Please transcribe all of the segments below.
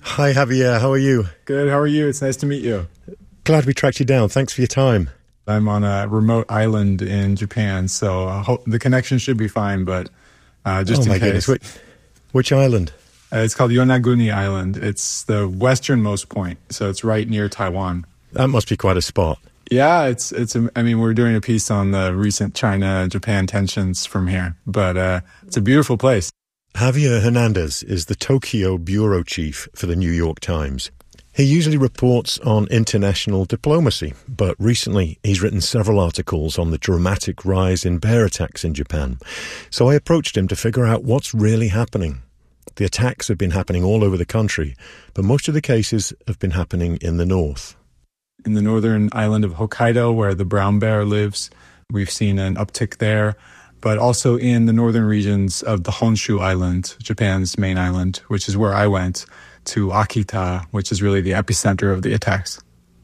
Hi, Javier. How are you? Good. How are you? It's nice to meet you. Glad we tracked you down. Thanks for your time. I'm on a remote island in Japan, so I hope the connection should be fine, but just in case. Goodness. Which island? It's called Yonaguni Island. It's the westernmost point, so it's right near Taiwan. That must be quite a spot. Yeah, I mean, we're doing a piece on the recent China-Japan tensions from here, but it's a beautiful place. Javier Hernandez is the Tokyo bureau chief for the New York Times. He usually reports on international diplomacy, but recently he's written several articles on the dramatic rise in bear attacks in Japan. So I approached him to figure out what's really happening. The attacks have been happening all over the country, but most of the cases have been happening in the north. In the northern island of Hokkaido, where the brown bear lives, we've seen an uptick there, but also in the northern regions of the Honshu Island, Japan's main island, which is where I went, to Akita, which is really the epicenter of the attacks.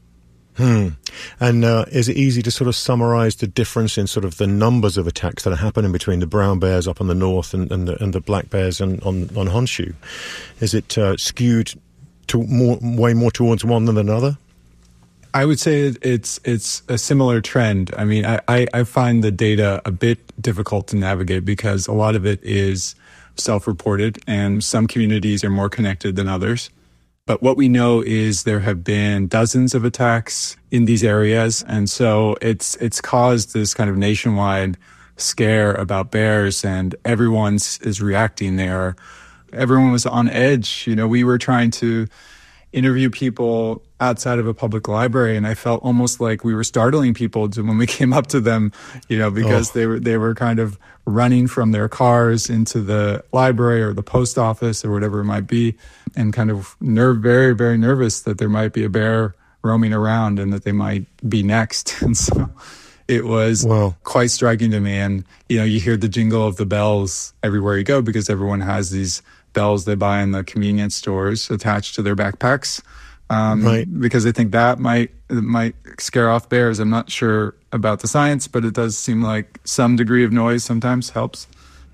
And is it easy to sort of summarize the difference in sort of the numbers of attacks that are happening between the brown bears up on the north and the black bears on Honshu? Is it skewed to way more towards one than another? I would say it's a similar trend. I mean, I find the data a bit difficult to navigate because a lot of it is self-reported and some communities are more connected than others. But what we know is there have been dozens of attacks in these areas. And so it's caused this kind of nationwide scare about bears, and everyone is reacting there. Everyone was on edge. You know, we were trying to interview people outside of a public library, and I felt almost like we were startling people when we came up to them, you know, because they were kind of running from their cars into the library or the post office or whatever it might be, and kind of very, very nervous that there might be a bear roaming around and that they might be next. And so it was quite striking to me. And, you know, you hear the jingle of the bells everywhere you go because everyone has these bells they buy in the convenience stores attached to their backpacks. Right. Because I think that might scare off bears. I'm not sure about the science, but it does seem like some degree of noise sometimes helps.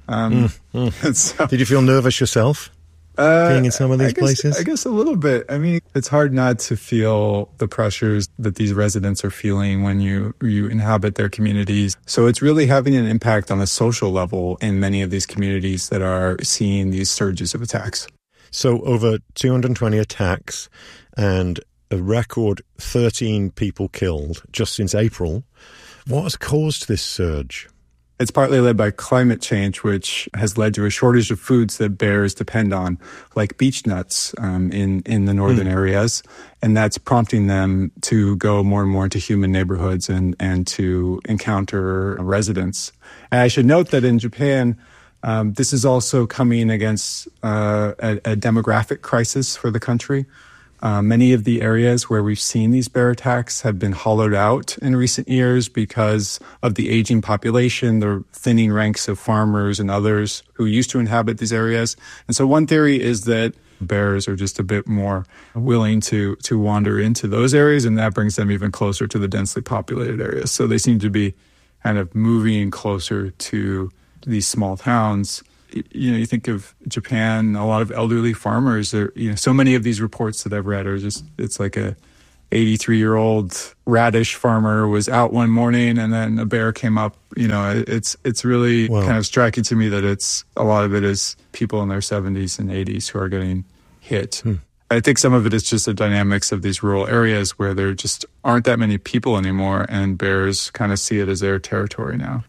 So, did you feel nervous yourself being in some of these places? I guess a little bit. I mean, it's hard not to feel the pressures that these residents are feeling when you inhabit their communities. So it's really having an impact on a social level in many of these communities that are seeing these surges of attacks. So over 220 attacks and a record 13 people killed just since April. What has caused this surge? It's partly led by climate change, which has led to a shortage of foods that bears depend on, like beech nuts in the northern areas. And that's prompting them to go more and more into human neighborhoods and to encounter residents. And I should note that in Japan, this is also coming against a demographic crisis for the country. Many of the areas where we've seen these bear attacks have been hollowed out in recent years because of the aging population, the thinning ranks of farmers and others who used to inhabit these areas. And so one theory is that bears are just a bit more willing to wander into those areas, and that brings them even closer to the densely populated areas. So they seem to be kind of moving closer to these small towns. You know, you think of Japan, a lot of elderly farmers are, you know, so many of these reports that I've read are just, it's like a 83-year-old radish farmer was out one morning and then a bear came up. You know, it's really kind of striking to me that a lot of it is people in their 70s and 80s who are getting hit. I think some of it is just the dynamics of these rural areas where there just aren't that many people anymore, and bears kind of see it as their territory now.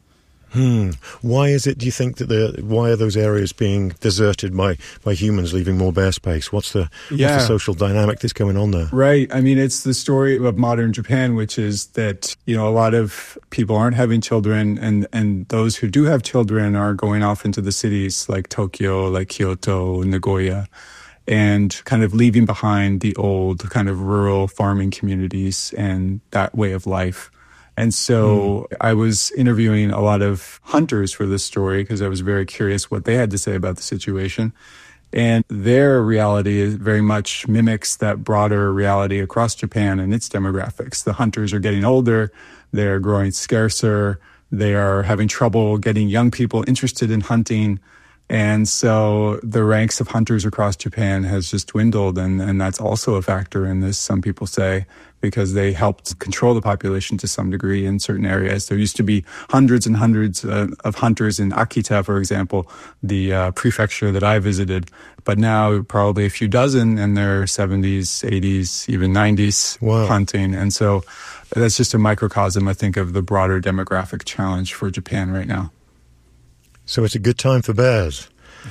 Why is it, do you think, why are those areas being deserted by humans leaving more bear space? What's the social dynamic that's going on there? Right. I mean, it's the story of modern Japan, which is that, you know, a lot of people aren't having children, and those who do have children are going off into the cities like Tokyo, like Kyoto, Nagoya, and kind of leaving behind the old kind of rural farming communities and that way of life. And so I was interviewing a lot of hunters for this story because I was very curious what they had to say about the situation. And their reality very much mimics that broader reality across Japan and its demographics. The hunters are getting older, they're growing scarcer, they are having trouble getting young people interested in hunting. And so the ranks of hunters across Japan has just dwindled. And that's also a factor in this, some people say, because they helped control the population to some degree in certain areas. There used to be hundreds and hundreds of hunters in Akita, for example, the prefecture that I visited. But now probably a few dozen in their 70s, 80s, even 90s hunting. And so that's just a microcosm, I think, of the broader demographic challenge for Japan right now. So it's a good time for bears.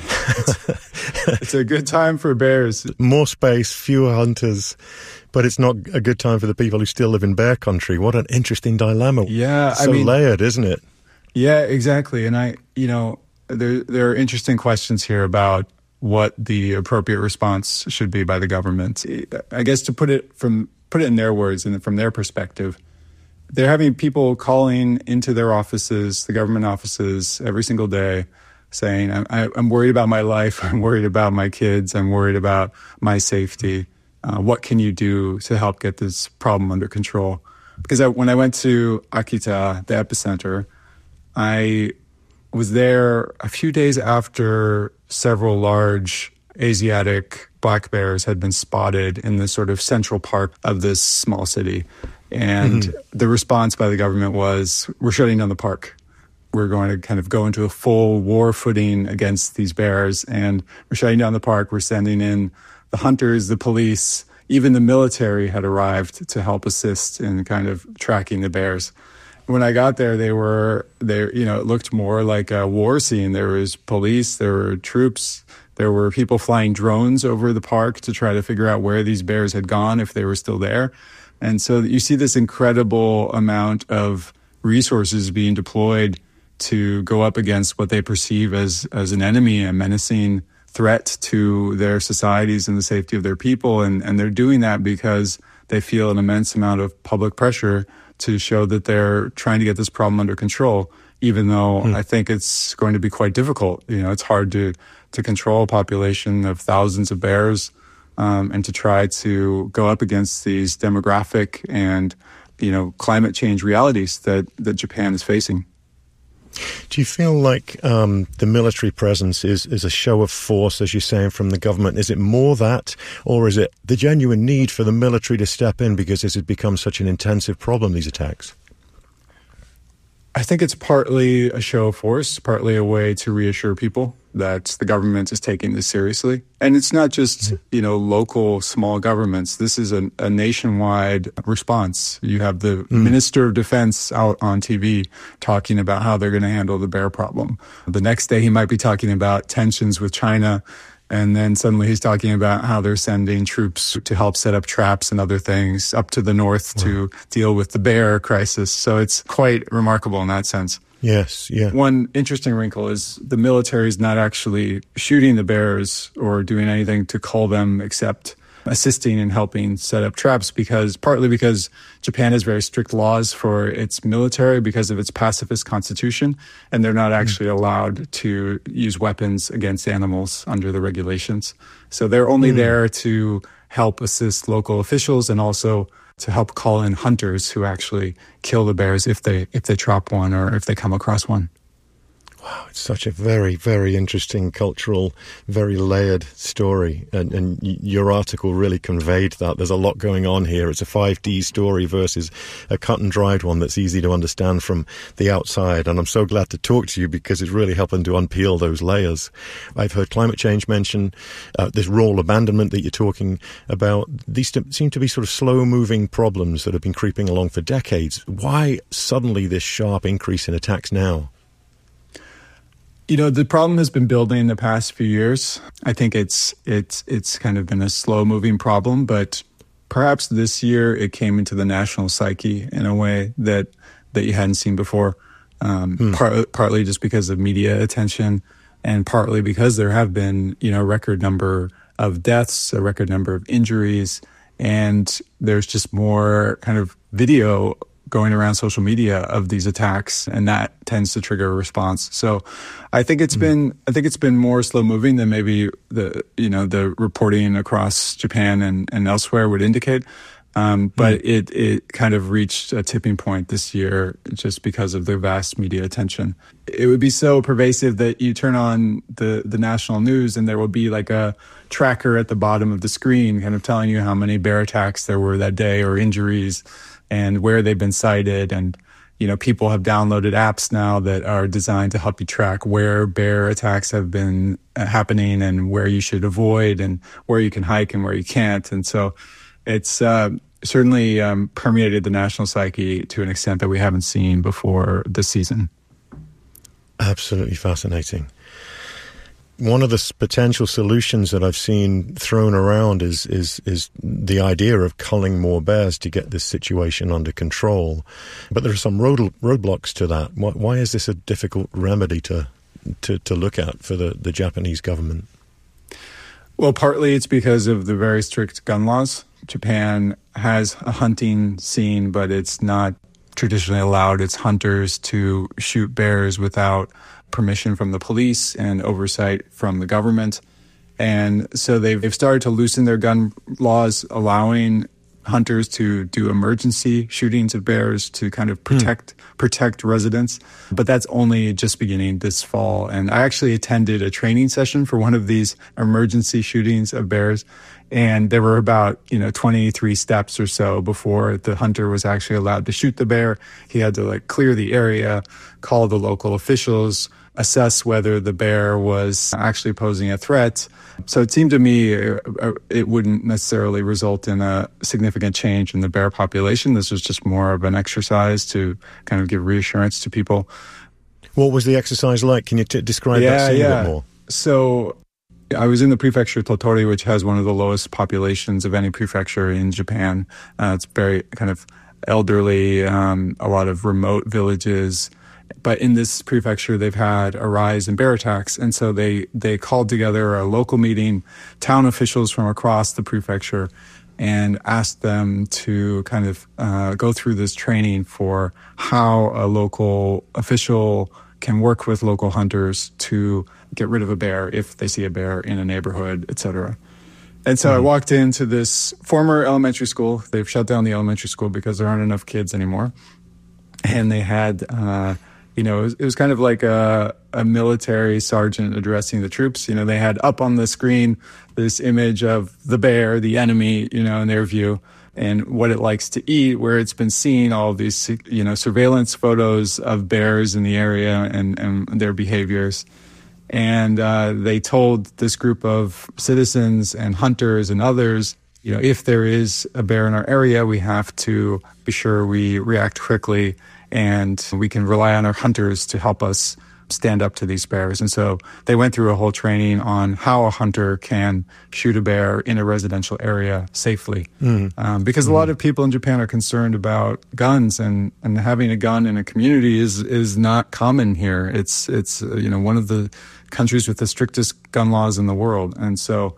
It's a good time for bears. More space, fewer hunters, but it's not a good time for the people who still live in bear country. What an interesting dilemma. Yeah, so layered, isn't it? Yeah, exactly. And there are interesting questions here about what the appropriate response should be by the government. I guess to put it in their words and from their perspective, they're having people calling into their offices, the government offices, every single day saying, I'm worried about my life, I'm worried about my kids, I'm worried about my safety. What can you do to help get this problem under control? Because when I went to Akita, the epicenter, I was there a few days after several large Asiatic black bears had been spotted in the sort of central park of this small city. And the response by the government was, we're shutting down the park. We're going to kind of go into a full war footing against these bears, and we're shutting down the park. We're sending in the hunters, the police, even the military had arrived to help assist in kind of tracking the bears. When I got there, it looked more like a war scene. There was police, there were troops, there were people flying drones over the park to try to figure out where these bears had gone, if they were still there. And so you see this incredible amount of resources being deployed to go up against what they perceive as an enemy, a menacing threat to their societies and the safety of their people. And they're doing that because they feel an immense amount of public pressure to show that they're trying to get this problem under control, even though I think it's going to be quite difficult. It's hard to control a population of thousands of bears and to try to go up against these demographic and, climate change realities that Japan is facing. Do you feel like the military presence is a show of force, as you're saying, from the government? Is it more that, or is it the genuine need for the military to step in because this has become such an intensive problem, these attacks? I think it's partly a show of force, partly a way to reassure people that the government is taking this seriously. And it's not just, local small governments. This is a nationwide response. You have the Minister of Defense out on TV talking about how they're going to handle the bear problem. The next day he might be talking about tensions with China. And then suddenly he's talking about how they're sending troops to help set up traps and other things up to the north to deal with the bear crisis. So it's quite remarkable in that sense. Yes, yeah. One interesting wrinkle is the military is not actually shooting the bears or doing anything to cull them except assisting and helping set up traps, partly because Japan has very strict laws for its military because of its pacifist constitution, and they're not actually allowed to use weapons against animals under the regulations. So they're only there to help assist local officials and also to help call in hunters who actually kill the bears if they trap one or if they come across one. Wow, it's such a very, very interesting cultural, very layered story. And your article really conveyed that. There's a lot going on here. It's a 5D story versus a cut and dried one that's easy to understand from the outside. And I'm so glad to talk to you because it's really helping to unpeel those layers. I've heard climate change mentioned, this rural abandonment that you're talking about. These seem to be sort of slow-moving problems that have been creeping along for decades. Why suddenly this sharp increase in attacks now? The problem has been building in the past few years. I think it's kind of been a slow-moving problem, but perhaps this year it came into the national psyche in a way that you hadn't seen before, partly just because of media attention and partly because there have been, a record number of deaths, a record number of injuries, and there's just more kind of video going around social media of these attacks, and that tends to trigger a response. So I think it's been more slow moving than maybe the reporting across Japan and elsewhere would indicate. But it kind of reached a tipping point this year just because of the vast media attention. It would be so pervasive that you turn on the national news and there will be like a tracker at the bottom of the screen kind of telling you how many bear attacks there were that day or injuries and where they've been cited. And, people have downloaded apps now that are designed to help you track where bear attacks have been happening and where you should avoid and where you can hike and where you can't. And so it's certainly permeated the national psyche to an extent that we haven't seen before this season. Absolutely fascinating. One of the potential solutions that I've seen thrown around is the idea of culling more bears to get this situation under control. But there are some roadblocks to that. Why is this a difficult remedy to look at for the Japanese government? Well, partly it's because of the very strict gun laws. Japan has a hunting scene, but it's not traditionally allowed its hunters to shoot bears without permission from the police and oversight from the government. And so they've started to loosen their gun laws, allowing hunters to do emergency shootings of bears to kind of protect residents. But that's only just beginning this fall. And I actually attended a training session for one of these emergency shootings of bears. And there were about, 23 steps or so before the hunter was actually allowed to shoot the bear. He had to clear the area, call the local officials, assess whether the bear was actually posing a threat. So it seemed to me it wouldn't necessarily result in a significant change in the bear population. This was just more of an exercise to kind of give reassurance to people. What was the exercise like? Can you describe that scene a bit more? So I was in the prefecture Tottori, which has one of the lowest populations of any prefecture in Japan. It's very kind of elderly, a lot of remote villages. But in this prefecture, they've had a rise in bear attacks. And so they called together a local meeting, town officials from across the prefecture, and asked them to kind of go through this training for how a local official can work with local hunters to get rid of a bear if they see a bear in a neighborhood, et cetera. And so I walked into this former elementary school. They've shut down the elementary school because there aren't enough kids anymore. And they had... it was kind of like a military sergeant addressing the troops. They had up on the screen this image of the bear, the enemy, in their view, and what it likes to eat, where it's been seen, all of these, surveillance photos of bears in the area and their behaviors. And they told this group of citizens and hunters and others, if there is a bear in our area, we have to be sure we react quickly, and we can rely on our hunters to help us stand up to these bears. And so they went through a whole training on how a hunter can shoot a bear in a residential area safely. Because a lot of people in Japan are concerned about guns, and having a gun in a community is not common here. It's one of the countries with the strictest gun laws in the world. And so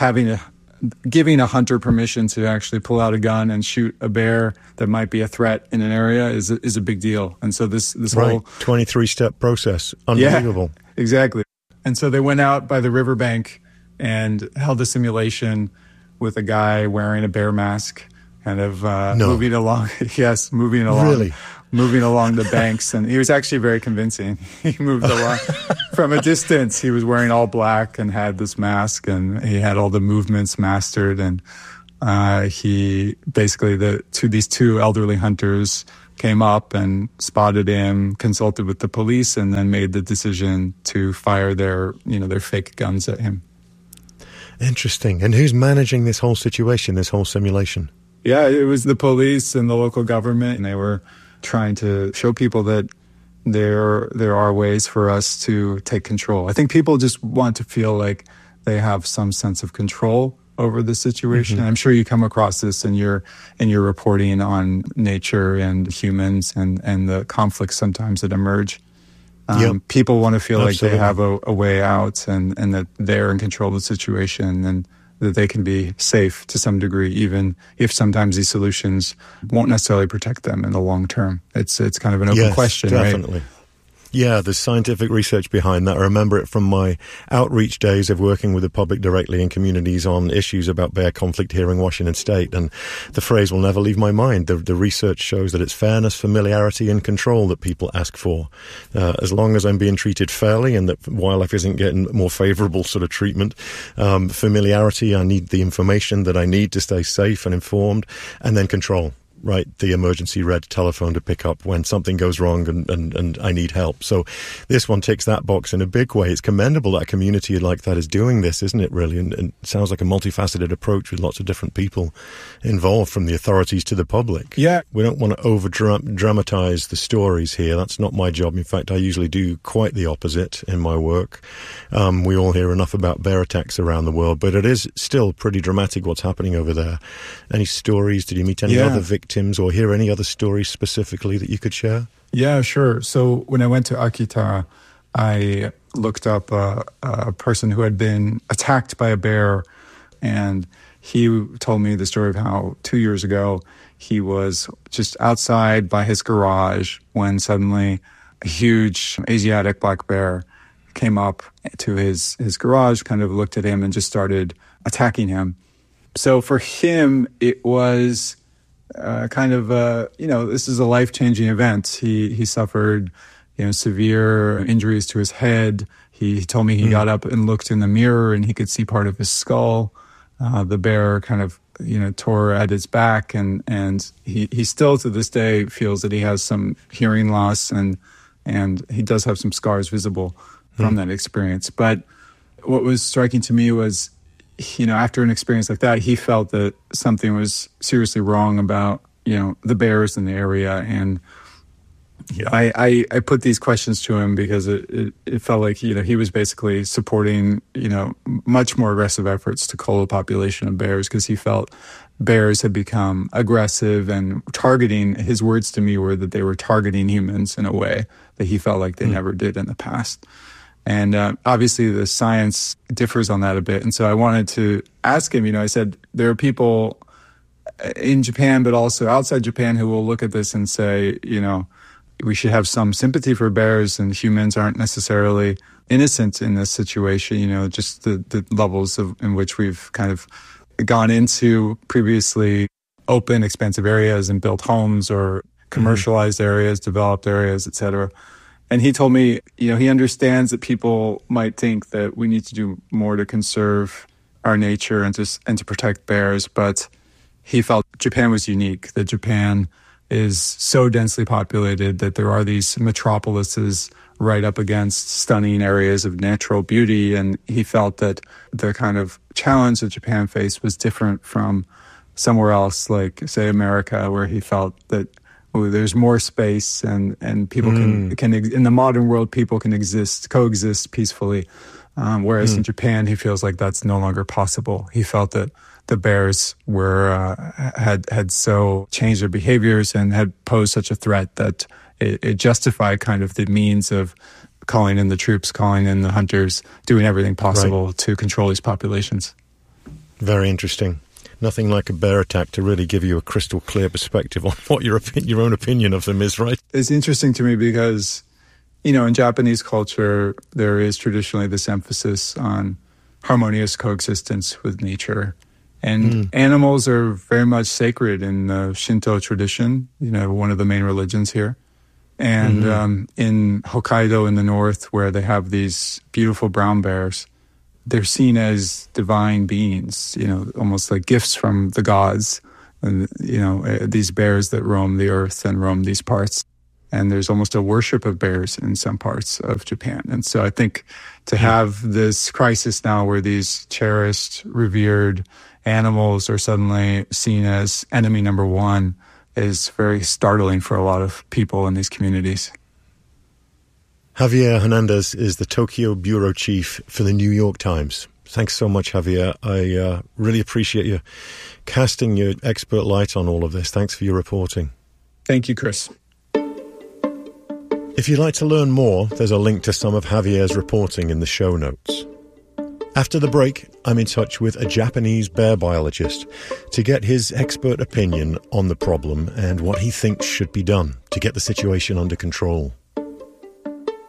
giving a hunter permission to actually pull out a gun and shoot a bear that might be a threat in an area is a big deal. And so this whole 23-step process, unbelievable. Yeah, exactly. And so they went out by the riverbank and held a simulation with a guy wearing a bear mask, kind of moving along. Yes, moving along. Really? Moving along the banks, and he was actually very convincing. He moved along from a distance. He was wearing all black and had this mask, and he had all the movements mastered. And he basically these two elderly hunters came up and spotted him, consulted with the police, and then made the decision to fire their fake guns at him. Interesting. And who's managing this whole situation, this whole simulation? Yeah, it was the police and the local government, and they were trying to show people that there are ways for us to take control. I think people just want to feel like they have some sense of control over the situation. I'm sure you come across this in your reporting on nature and humans and the conflicts sometimes that emerge. People want to feel like they have a way out and that they're in control of the situation and that they can be safe to some degree, even if sometimes these solutions won't necessarily protect them in the long term. It's kind of an open question, definitely. right? Yeah, there's scientific research behind that. I remember it from my outreach days of working with the public directly in communities on issues about bear conflict here in Washington State. And the phrase will never leave my mind. The research shows that it's fairness, familiarity, and control that people ask for. As long as I'm being treated fairly and that wildlife isn't getting more favorable sort of treatment, familiarity, I need the information that I need to stay safe and informed, and then control. Right, the emergency red telephone to pick up when something goes wrong and I need help. So this one ticks that box in a big way. It's commendable that a community like that is doing this, isn't it, really? And it sounds like a multifaceted approach with lots of different people involved, from the authorities to the public. Yeah. We don't want to over-dramatize the stories here. That's not my job. In fact, I usually do quite the opposite in my work. We all hear enough about bear attacks around the world, but it is still pretty dramatic what's happening over there. Any stories? Did you meet any other victims or hear any other stories specifically that you could share? Yeah, sure. So when I went to Akita, I looked up a person who had been attacked by a bear, and he told me the story of how 2 years ago he was just outside by his garage when suddenly a huge Asiatic black bear came up to his garage, kind of looked at him and just started attacking him. So for him, it was this is a life-changing event. He suffered, severe injuries to his head. He told me he got up and looked in the mirror and he could see part of his skull. The bear kind of, tore at his back, and he still to this day feels that he has some hearing loss and he does have some scars visible from that experience. But what was striking to me was, after an experience like that, he felt that something was seriously wrong about, the bears in the area. And I put these questions to him because it felt like, he was basically supporting, much more aggressive efforts to cull a population of bears, because he felt bears had become aggressive and targeting. His words to me were that they were targeting humans in a way that he felt like they never did in the past. And obviously the science differs on that a bit. And so I wanted to ask him, I said, there are people in Japan, but also outside Japan, who will look at this and say, we should have some sympathy for bears, and humans aren't necessarily innocent in this situation, just the levels in which we've kind of gone into previously open, expansive areas and built homes, or commercialized areas, developed areas, et cetera. And he told me, he understands that people might think that we need to do more to conserve our nature and to protect bears, but he felt Japan was unique, that Japan is so densely populated that there are these metropolises right up against stunning areas of natural beauty. And he felt that the kind of challenge that Japan faced was different from somewhere else, like, say, America, where he felt that there's more space and people can in the modern world, people can coexist peacefully. Whereas in Japan, he feels like that's no longer possible. He felt that the bears had so changed their behaviors and had posed such a threat that it justified kind of the means of calling in the troops, calling in the hunters, doing everything possible to control these populations. Very interesting. Nothing like a bear attack to really give you a crystal clear perspective on what your own opinion of them is, right? It's interesting to me because, in Japanese culture, there is traditionally this emphasis on harmonious coexistence with nature. And animals are very much sacred in the Shinto tradition, one of the main religions here. And in Hokkaido in the north, where they have these beautiful brown bears, they're seen as divine beings, almost like gifts from the gods, and, these bears that roam the earth and roam these parts. And there's almost a worship of bears in some parts of Japan. And so I think to have this crisis now where these cherished, revered animals are suddenly seen as enemy number one is very startling for a lot of people in these communities. Javier Hernandez is the Tokyo bureau chief for the New York Times. Thanks so much, Javier. I really appreciate you casting your expert light on all of this. Thanks for your reporting. Thank you, Chris. If you'd like to learn more, there's a link to some of Javier's reporting in the show notes. After the break, I'm in touch with a Japanese bear biologist to get his expert opinion on the problem and what he thinks should be done to get the situation under control.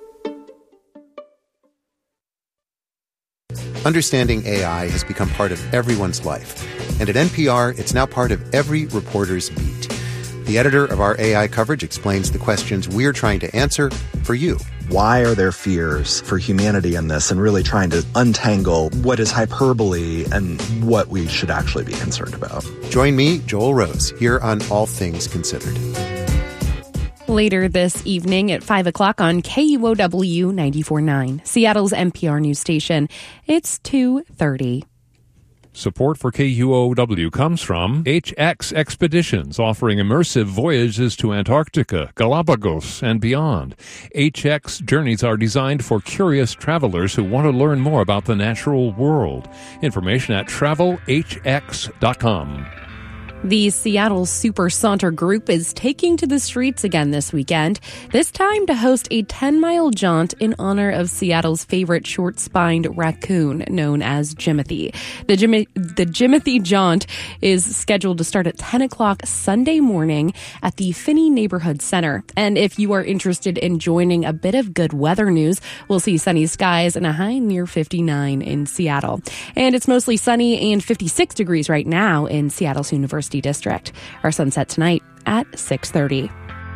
Understanding AI has become part of everyone's life. And at NPR, it's now part of every reporter's beat. The editor of our AI coverage explains the questions we're trying to answer for you. Why are there fears for humanity in this, and really trying to untangle what is hyperbole and what we should actually be concerned about. Join me, Joel Rose, here on All Things Considered. Later this evening at 5 o'clock on KUOW 94.9, Seattle's NPR news station. It's 2:30. Support for KUOW comes from HX Expeditions, offering immersive voyages to Antarctica, Galapagos, and beyond. HX journeys are designed for curious travelers who want to learn more about the natural world. Information at travelhx.com. The Seattle Super Saunter Group is taking to the streets again this weekend, this time to host a 10-mile jaunt in honor of Seattle's favorite short-spined raccoon, known as Jimothy. The Jimothy Jaunt is scheduled to start at 10 o'clock Sunday morning at the Finney Neighborhood Center. And if you are interested in joining a bit of good weather news, we'll see sunny skies and a high near 59 in Seattle. And it's mostly sunny and 56 degrees right now in Seattle's University District. Our sunset tonight at 6:30.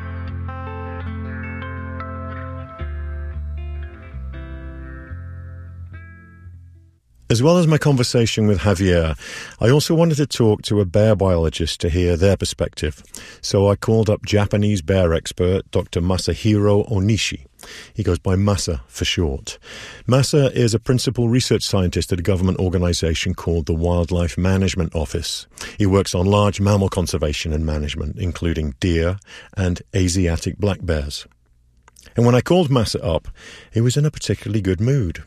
As well as my conversation with Javier, I also wanted to talk to a bear biologist to hear their perspective. So I called up Japanese bear expert Dr. Masahiro Onishi. He goes by Masa for short. Masa is a principal research scientist at a government organization called the Wildlife Management Office. He works on large mammal conservation and management, including deer and Asiatic black bears. And when I called Masa up, he was in a particularly good mood.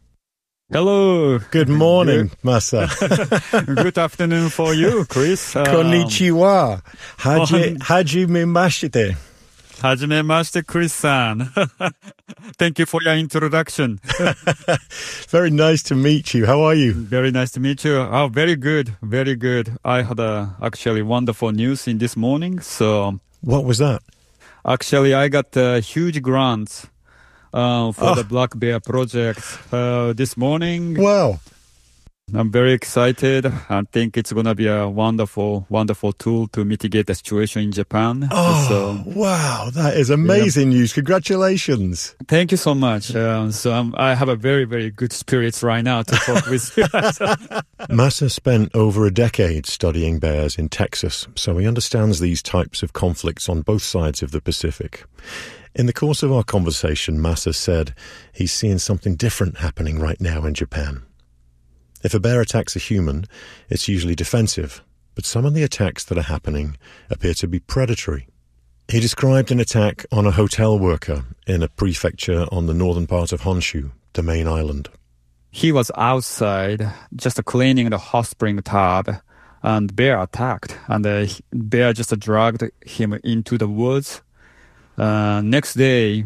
Hello. Good morning, Masa. Good afternoon for you, Chris. Konnichiwa. Hajimemashite. Hajimemashite, Chris-san. Thank you for your introduction. Very nice to meet you. How are you? Very nice to meet you. Oh, very good. Very good. I had actually wonderful news in this morning. So, what was that? Actually, I got a huge grant for the Black Bear Project this morning. Wow. I'm very excited. I think it's going to be a wonderful, wonderful tool to mitigate the situation in Japan. Wow. That is amazing news. Congratulations. Thank you so much. I have a very, very good spirits right now to talk with you. Masa spent over a decade studying bears in Texas, so he understands these types of conflicts on both sides of the Pacific. In the course of our conversation, Masa said he's seeing something different happening right now in Japan. If a bear attacks a human, it's usually defensive, but some of the attacks that are happening appear to be predatory. He described an attack on a hotel worker in a prefecture on the northern part of Honshu, the main island. He was outside just cleaning the hot spring tub, and bear attacked, and the bear just dragged him into the woods. Next day,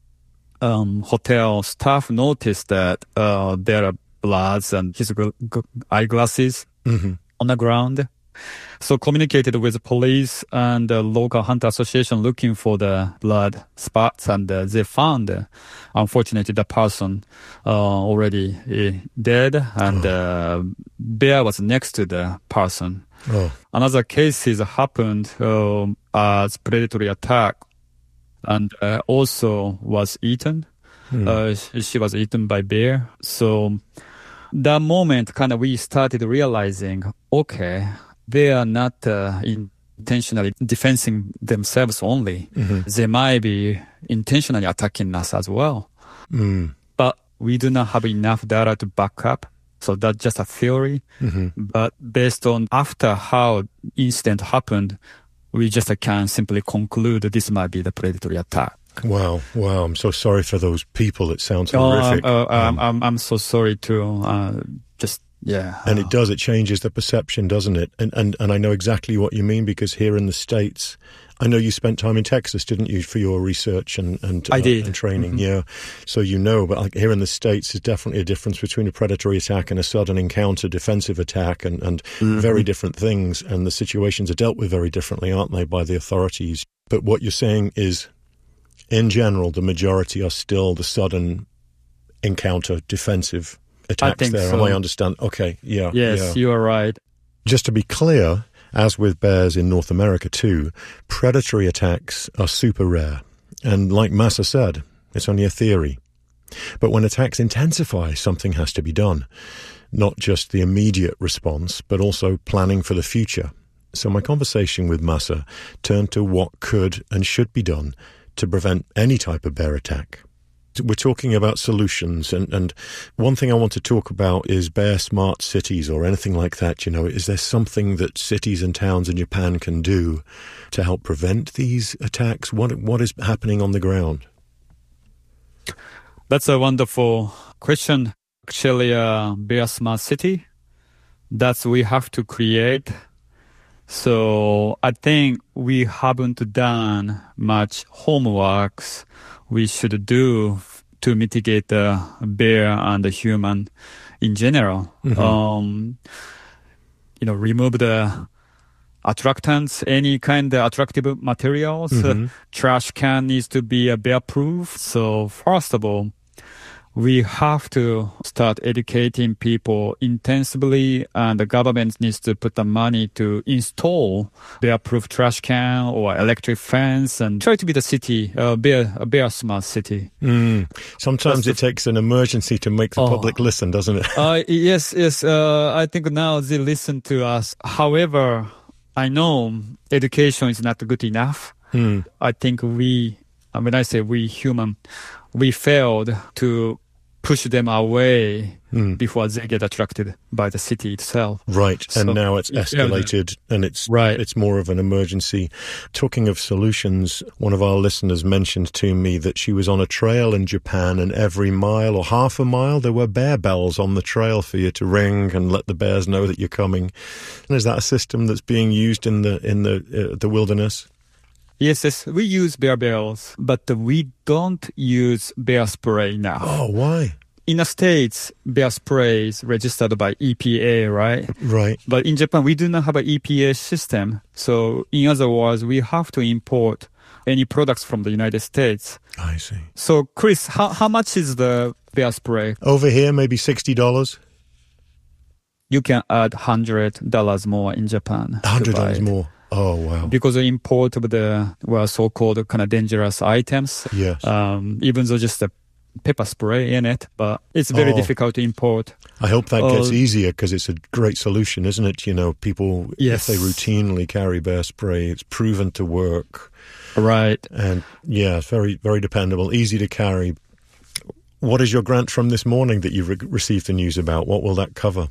hotel staff noticed that there are bloods and his eyeglasses on the ground. So communicated with the police and the local hunter association looking for the blood spots, and they found, unfortunately, the person already dead, and bear was next to the person. Another case happened as predatory attack, and also was eaten. She was eaten by bear. So that moment, we started realizing, okay, they are not intentionally defending themselves only. They might be intentionally attacking us as well. But we do not have enough data to back up. So that's just a theory. But based on after how incident happened, we just can simply conclude that this might be the predatory attack. Wow. I'm so sorry for those people. It sounds horrific. I'm so sorry too. And it does. It changes the perception, doesn't it? And I know exactly what you mean, because here in the States, I know you spent time in Texas, didn't you, for your research and I did. And training? Yeah. So but here in the States, there's definitely a difference between a predatory attack and a sudden encounter, defensive attack, and very different things. And the situations are dealt with very differently, aren't they, by the authorities? But what you're saying is, in general, the majority are still the sudden encounter, defensive attacks there. so. Am I understand? Okay, yeah. Yes, yeah. you are right. Just to be clear, as with bears in North America too, predatory attacks are super rare. And like Masa said, it's only a theory. But when attacks intensify, something has to be done. Not just the immediate response, but also planning for the future. So my conversation with Masa turned to what could and should be done to prevent any type of bear attack. We're talking about solutions, and one thing I want to talk about is bear smart cities or anything like that. You know, is there something that cities and towns in Japan can do to help prevent these attacks? What is happening on the ground? That's a wonderful question. Actually, bear smart city, that's we have to create. So I think we haven't done much homeworks we should do to mitigate the bear and the human in general. Mm-hmm. Remove the attractants, any kind of attractive materials. Mm-hmm. Trash can needs to be bear-proof. So first of all, we have to start educating people intensively, and the government needs to put the money to install bear-proof trash can or electric fence and try to be the city, bear smart city. Sometimes it takes an emergency to make the public listen, doesn't it? Yes. I think now they listen to us. However, I know education is not good enough. I think when I say we human, we failed to push them away before they get attracted by the city itself. Right, so, and now it's escalated and it's more of an emergency. Talking of solutions, one of our listeners mentioned to me that she was on a trail in Japan, and every mile or half a mile there were bear bells on the trail for you to ring and let the bears know that you're coming. And is that a system that's being used in the wilderness? Yes, we use bear bells, but we don't use bear spray now. Oh, why? In the States, bear spray is registered by EPA, right? Right. But in Japan, we do not have an EPA system. So in other words, we have to import any products from the United States. I see. So, Chris, how much is the bear spray? Over here, maybe $60. You can add $100 more in Japan. $100 more. Oh, wow. Because the import of the so-called kind of dangerous items. Yes. Even though just a pepper spray in it, but it's very difficult to import. I hope that gets easier, because it's a great solution, isn't it? You know, people, yes, if they routinely carry bear spray, it's proven to work. Right. And yeah, it's very, very dependable, easy to carry. What is your grant from this morning that you've received the news about? What will that cover?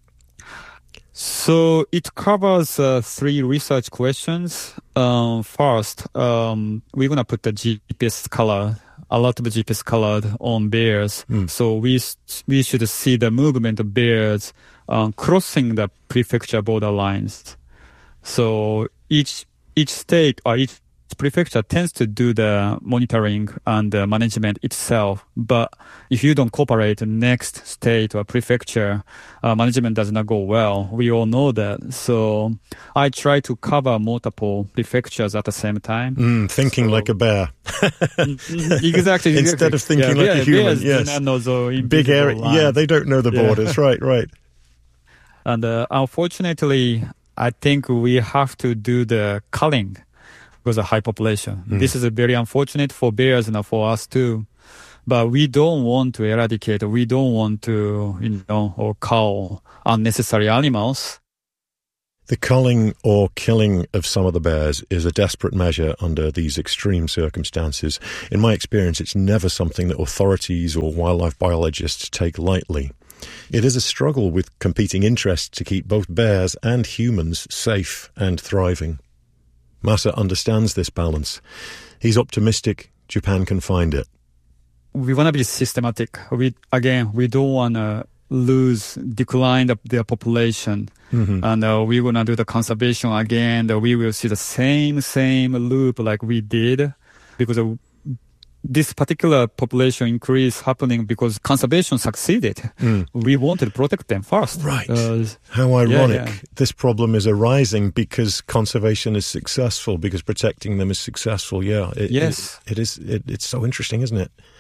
So it covers 3 research questions. First, we're going to put the GPS color, a lot of GPS colored on bears. So we should see the movement of bears crossing the prefecture border lines. So each state or each prefecture tends to do the monitoring and the management itself. But if you don't cooperate, the next state or prefecture management does not go well. We all know that. So I try to cover multiple prefectures at the same time. Thinking like a bear. Exactly. Instead of thinking like a human. Bears yes. do not know the big area. lines. Yeah, they don't know the borders. Right. And unfortunately, I think we have to do the culling because of high population. This is very unfortunate for bears and for us too. But we don't want to eradicate, we don't want to, or cull unnecessary animals. The culling or killing of some of the bears is a desperate measure under these extreme circumstances. In my experience, it's never something that authorities or wildlife biologists take lightly. It is a struggle with competing interests to keep both bears and humans safe and thriving. Masa understands this balance. He's optimistic Japan can find it. We want to be systematic. We don't want to decline their population. And we're going to do the conservation again. We will see the same loop like we did, because of this particular population increase happening because conservation succeeded. We wanted to protect them first. Right. How ironic. Yeah. This problem is arising because conservation is successful, because protecting them is successful. Yeah. Yes. It's so interesting, isn't it?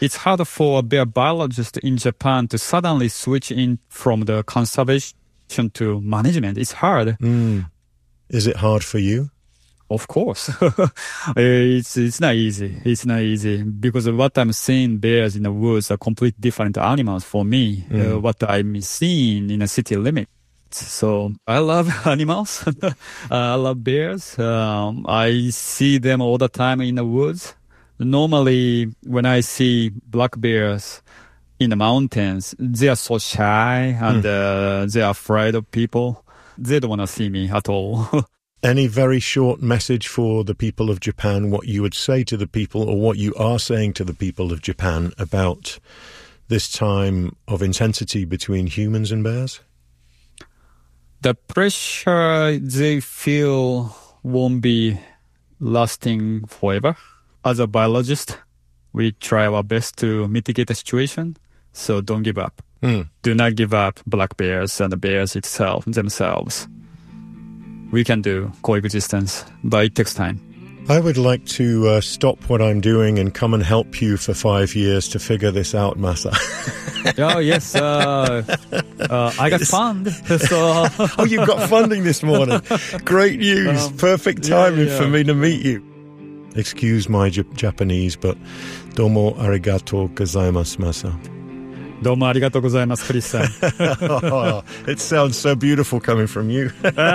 it's hard for a bear biologist in Japan to suddenly switch in from the conservation to management. It's hard. Is it hard for you? Of course. It's not easy. It's not easy because what I'm seeing bears in the woods are completely different animals for me. What I'm seeing in a city limit. So I love animals. I love bears. I see them all the time in the woods. Normally, when I see black bears in the mountains, they are so shy and they are afraid of people. They don't want to see me at all. Any very short message for the people of Japan, what you would say to the people or what you are saying to the people of Japan about this time of intensity between humans and bears? The pressure they feel won't be lasting forever. As a biologist, we try our best to mitigate the situation, so don't give up. Do not give up black bears and the bears themselves. We can do coexistence, but it takes time. I would like to stop what I'm doing and come and help you for 5 years to figure this out, Masa. Oh, yes. I got fund. So. Oh, you've got funding this morning. Great news. Perfect timing for me to meet you. Excuse my Japanese, but domo arigatou gozaimasu, Masa. Domo arigatou gozaimasu, Chris-san. Oh, it sounds so beautiful coming from you.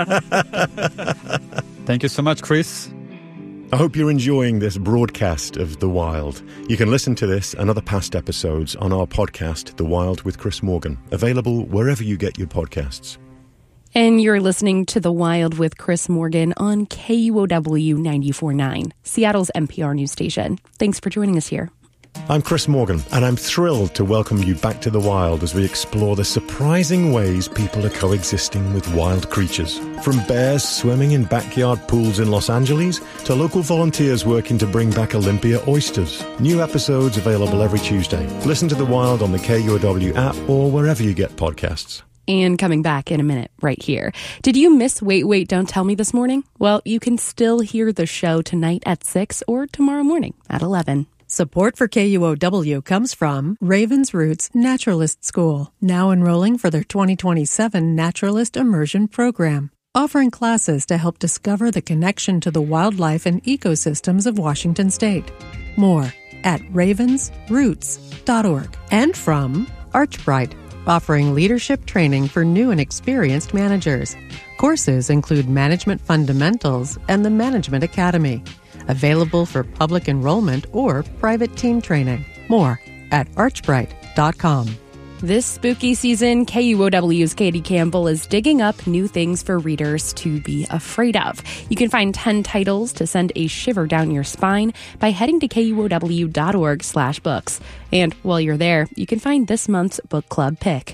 Thank you so much, Chris. I hope you're enjoying this broadcast of The Wild. You can listen to this and other past episodes on our podcast, The Wild with Chris Morgan, available wherever you get your podcasts. And you're listening to The Wild with Chris Morgan on KUOW 94.9, Seattle's NPR news station. Thanks for joining us here. I'm Chris Morgan, and I'm thrilled to welcome you back to the wild as we explore the surprising ways people are coexisting with wild creatures. From bears swimming in backyard pools in Los Angeles to local volunteers working to bring back Olympia oysters. New episodes available every Tuesday. Listen to The Wild on the KUOW app or wherever you get podcasts. And coming back in a minute right here. Did you miss Wait, Don't Tell Me this morning? Well, you can still hear the show tonight at 6 or tomorrow morning at 11. Support for KUOW comes from Ravens Roots Naturalist School, now enrolling for their 2027 Naturalist Immersion Program, offering classes to help discover the connection to the wildlife and ecosystems of Washington State. More at ravensroots.org. And from Archbright, offering leadership training for new and experienced managers. Courses include Management Fundamentals and the Management Academy. Available for public enrollment or private team training. More at archbright.com. This spooky season, KUOW's Katie Campbell is digging up new things for readers to be afraid of. You can find 10 titles to send a shiver down your spine by heading to KUOW.org/books. And while you're there, you can find this month's book club pick.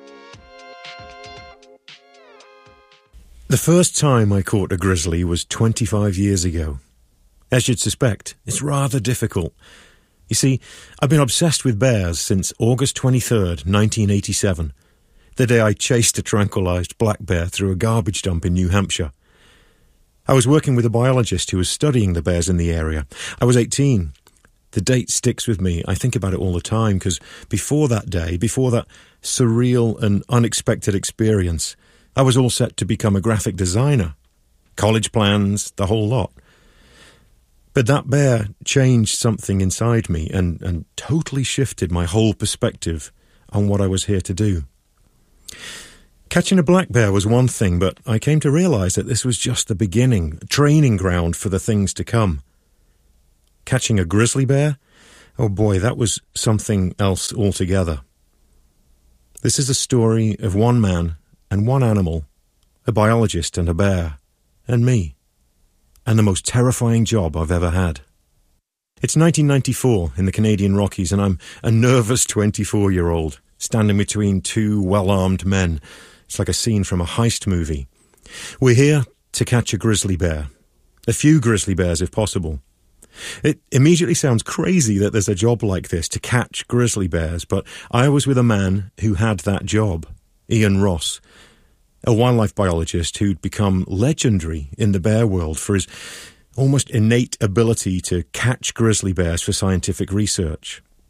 The first time I caught a grizzly was 25 years ago. As you'd suspect, it's rather difficult. You see, I've been obsessed with bears since August 23rd, 1987, the day I chased a tranquilized black bear through a garbage dump in New Hampshire. I was working with a biologist who was studying the bears in the area. I was 18. The date sticks with me. I think about it all the time because before that day, before that surreal and unexpected experience, I was all set to become a graphic designer. College plans, the whole lot. But that bear changed something inside me and totally shifted my whole perspective on what I was here to do. Catching a black bear was one thing, but I came to realize that this was just the beginning, a training ground for the things to come. Catching a grizzly bear? Oh boy, that was something else altogether. This is a story of one man and one animal, a biologist and a bear, and me. And the most terrifying job I've ever had. It's 1994 in the Canadian Rockies, and I'm a nervous 24-year-old standing between two well-armed men. It's like a scene from a heist movie. We're here to catch a grizzly bear. A few grizzly bears, if possible. It immediately sounds crazy that there's a job like this to catch grizzly bears, but I was with a man who had that job, Ian Ross, a wildlife biologist who'd become legendary in the bear world for his almost innate ability to catch grizzly bears for scientific research.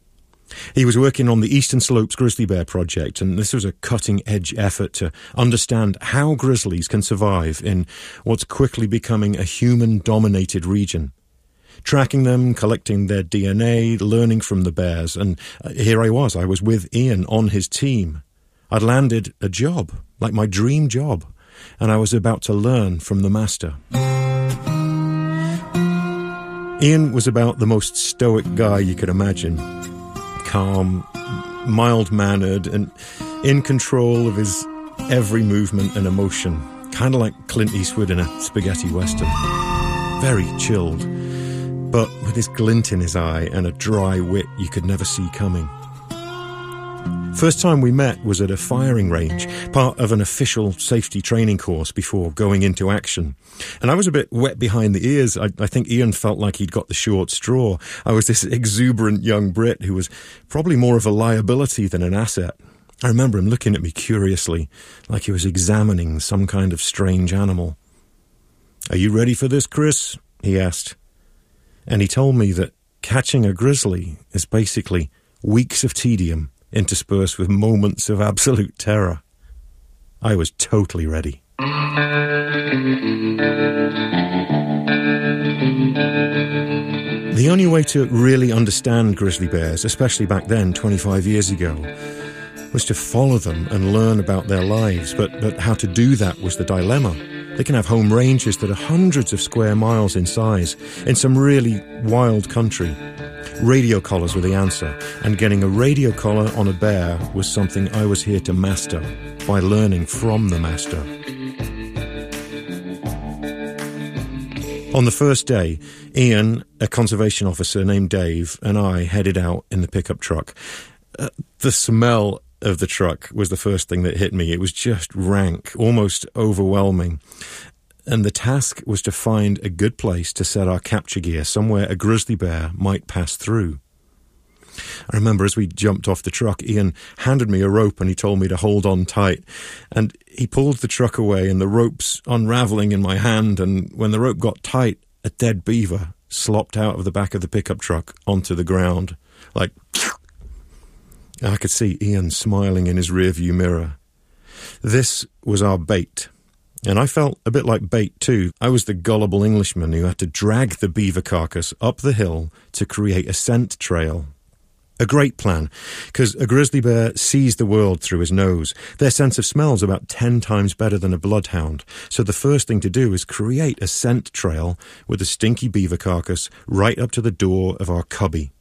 He was working on the Eastern Slopes Grizzly Bear Project, and this was a cutting-edge effort to understand how grizzlies can survive in what's quickly becoming a human-dominated region. Tracking them, collecting their DNA, learning from the bears, and here I was with Ian on his team. I'd landed a job, like my dream job, and I was about to learn from the master. Ian was about the most stoic guy you could imagine. Calm, mild-mannered, and in control of his every movement and emotion. Kind of like Clint Eastwood in a spaghetti western. Very chilled, but with this glint in his eye and a dry wit you could never see coming. First time we met was at a firing range, part of an official safety training course before going into action. And I was a bit wet behind the ears. I think Ian felt like he'd got the short straw. I was this exuberant young Brit who was probably more of a liability than an asset. I remember him looking at me curiously, like he was examining some kind of strange animal. "Are you ready for this, Chris?" he asked. And he told me that catching a grizzly is basically weeks of tedium interspersed with moments of absolute terror. I was totally ready. The only way to really understand grizzly bears, especially back then, 25 years ago, was to follow them and learn about their lives. But how to do that was the dilemma. They can have home ranges that are hundreds of square miles in size in some really wild country. Radio collars were the answer, and getting a radio collar on a bear was something I was here to master by learning from the master. On the first day, Ian, a conservation officer named Dave, and I headed out in the pickup truck. The smell of the truck was the first thing that hit me. It was just rank, almost overwhelming. And the task was to find a good place to set our capture gear, somewhere a grizzly bear might pass through. I remember as we jumped off the truck, Ian handed me a rope and he told me to hold on tight. And he pulled the truck away and the rope's unraveling in my hand. And when the rope got tight, a dead beaver slopped out of the back of the pickup truck onto the ground. Like, I could see Ian smiling in his rearview mirror. This was our bait. And I felt a bit like bait too. I was the gullible Englishman who had to drag the beaver carcass up the hill to create a scent trail. A great plan, because a grizzly bear sees the world through his nose. Their sense of smell is about 10 times better than a bloodhound. So the first thing to do is create a scent trail with a stinky beaver carcass right up to the door of our cubby.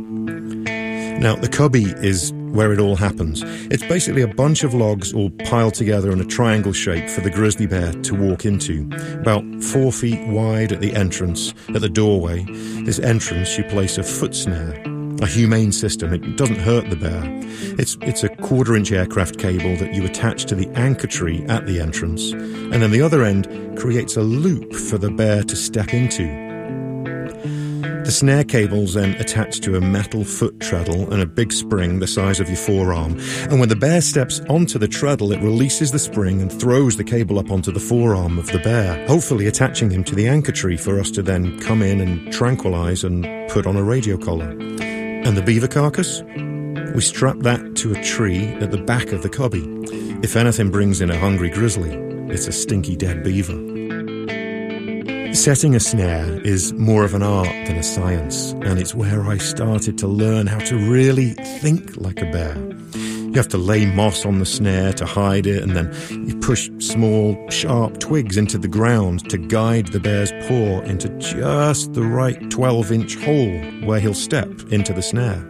Now, the cubby is where it all happens. It's basically a bunch of logs all piled together in a triangle shape for the grizzly bear to walk into. About 4 feet wide at the entrance, at the doorway. This entrance, you place a foot snare, a humane system. It doesn't hurt the bear. It's a 1/4-inch aircraft cable that you attach to the anchor tree at the entrance, and then the other end creates a loop for the bear to step into. The snare cable's then attached to a metal foot treadle and a big spring the size of your forearm. And when the bear steps onto the treadle, it releases the spring and throws the cable up onto the forearm of the bear, hopefully attaching him to the anchor tree for us to then come in and tranquilize and put on a radio collar. And the beaver carcass? We strap that to a tree at the back of the cubby. If anything brings in a hungry grizzly, it's a stinky dead beaver. Setting a snare is more of an art than a science, and it's where I started to learn how to really think like a bear. You have to lay moss on the snare to hide it, and then you push small, sharp twigs into the ground to guide the bear's paw into just the right 12-inch hole where he'll step into the snare.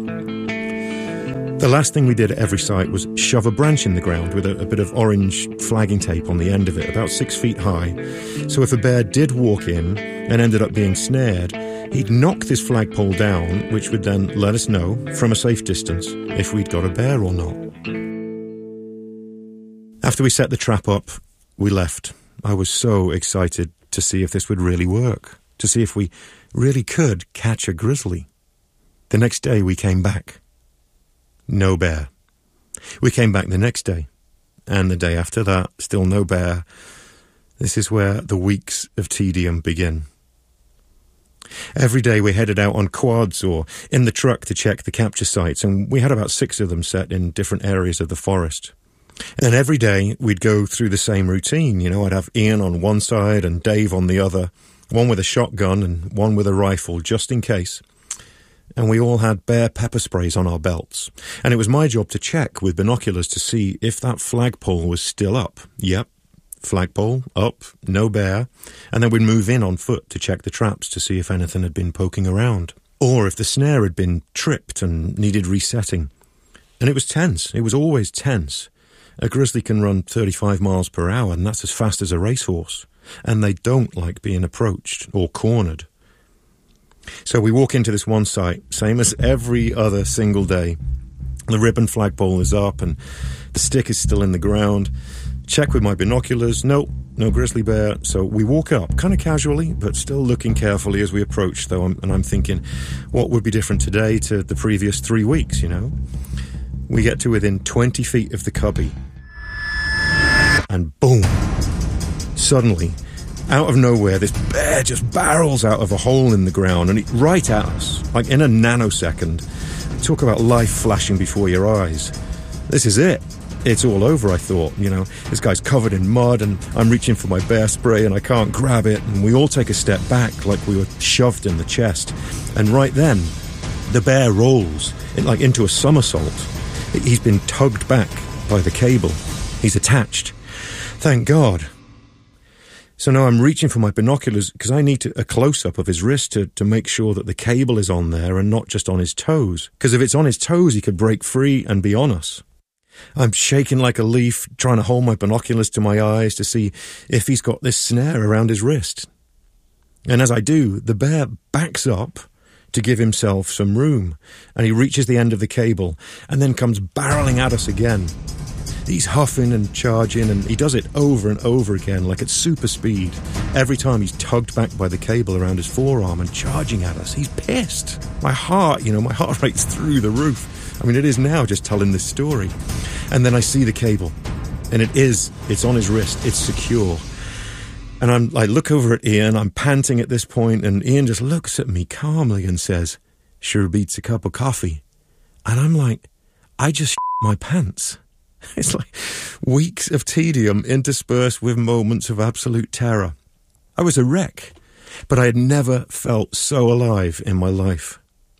The last thing we did at every site was shove a branch in the ground with a bit of orange flagging tape on the end of it, about 6 feet high. So if a bear did walk in and ended up being snared, he'd knock this flagpole down, which would then let us know from a safe distance if we'd got a bear or not. After we set the trap up, we left. I was so excited to see if this would really work, to see if we really could catch a grizzly. The next day we came back. No bear. We came back the next day, and the day after that, still no bear. This is where the weeks of tedium begin. Every day we headed out on quads or in the truck to check the capture sites, and we had about 6 of them set in different areas of the forest. And every day we'd go through the same routine. You know, I'd have Ian on one side and Dave on the other, one with a shotgun and one with a rifle, just in case. And we all had bear pepper sprays on our belts. And it was my job to check with binoculars to see if that flagpole was still up. Yep, flagpole, up, no bear. And then we'd move in on foot to check the traps to see if anything had been poking around. Or if the snare had been tripped and needed resetting. And it was tense. It was always tense. A grizzly can run 35 miles per hour, and that's as fast as a racehorse. And they don't like being approached or cornered. So we walk into this one site, same as every other single day. The ribbon flagpole is up and the stick is still in the ground. Check with my binoculars. No grizzly bear. So we walk up, kind of casually, but still looking carefully as we approach, though. I'm thinking, what would be different today to the previous 3 weeks, you know? We get to within 20 feet of the cubby. And boom! Suddenly, out of nowhere, this bear just barrels out of a hole in the ground and right at us, like in a nanosecond. Talk about life flashing before your eyes. This is it. It's all over, I thought. You know, this guy's covered in mud and I'm reaching for my bear spray and I can't grab it. And we all take a step back like we were shoved in the chest. And right then, the bear rolls into a somersault. He's been tugged back by the cable. He's attached. Thank God. So now I'm reaching for my binoculars because I need a close-up of his wrist to make sure that the cable is on there and not just on his toes. Because if it's on his toes, he could break free and be on us. I'm shaking like a leaf, trying to hold my binoculars to my eyes to see if he's got this snare around his wrist. And as I do, the bear backs up to give himself some room, and he reaches the end of the cable and then comes barreling at us again. He's huffing and charging, and he does it over and over again, like at super speed. Every time he's tugged back by the cable around his forearm and charging at us. He's pissed. My heart rate's through the roof. I mean, it is now just telling this story. And then I see the cable, and it's on his wrist. It's secure. And I look over at Ian, I'm panting at this point, and Ian just looks at me calmly and says, "Sure beats a cup of coffee." And I'm like, I just my pants. It's like weeks of tedium interspersed with moments of absolute terror. I was a wreck, but I had never felt so alive in my life.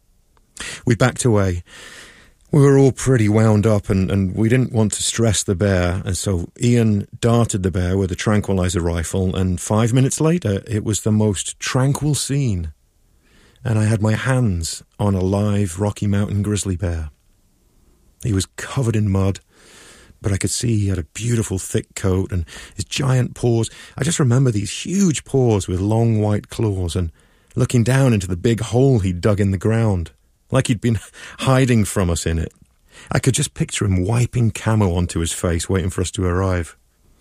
We backed away. We were all pretty wound up and we didn't want to stress the bear, and so Ian darted the bear with a tranquilizer rifle, and 5 minutes later it was the most tranquil scene. And I had my hands on a live Rocky Mountain grizzly bear. He was covered in mud, but I could see he had a beautiful thick coat and his giant paws. I just remember these huge paws with long white claws and looking down into the big hole he'd dug in the ground, like he'd been hiding from us in it. I could just picture him wiping camo onto his face, waiting for us to arrive.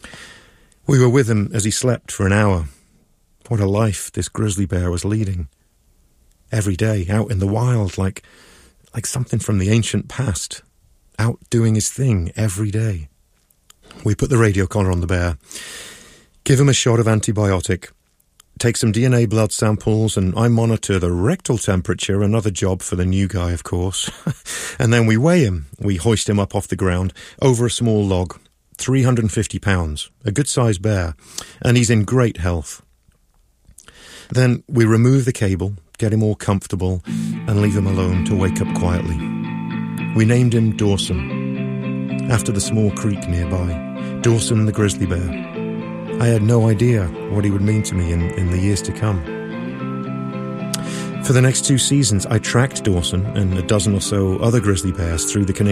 We were with him as he slept for an hour. What a life this grizzly bear was leading. Every day, out in the wild, like something from the ancient past. Out doing his thing every day. We put the radio collar on the bear, give him a shot of antibiotic, take some DNA blood samples, and I monitor the rectal temperature, another job for the new guy, of course. And then we weigh him. We hoist him up off the ground, over a small log, 350 pounds, a good-sized bear, and he's in great health. Then we remove the cable, get him all comfortable, and leave him alone to wake up quietly. We named him Dawson, after the small creek nearby, Dawson the grizzly bear. I had no idea what he would mean to me in the years to come. For the next 2 seasons, I tracked Dawson and a dozen or so other grizzly bears through the Canadian